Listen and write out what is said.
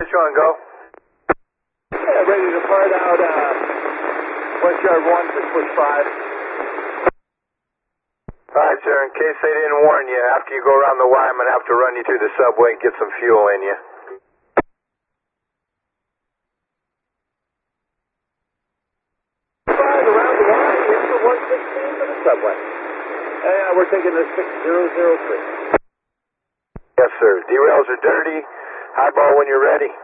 Sean, go. Yeah, ready to depart out West Yard 1 for push 5. Alright, sir, in case they didn't warn you, after you go around the Y, I'm going to have to run you through the subway and get some fuel in you. Around the Y, into 116 for the subway. We're taking the 6003. Yes, sir. Derails are dirty. Highball when you're ready.